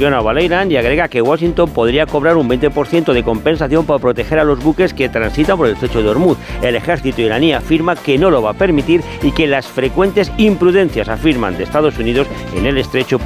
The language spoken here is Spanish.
Turquía o a Irán, y agrega que Washington podría cobrar un 20% de compensación para proteger a los buques que transitan por el estrecho de Hormuz. El ejército iraní afirma que no lo va a permitir y que las frecuentes imprudencias, afirman, de Estados Unidos en el estrecho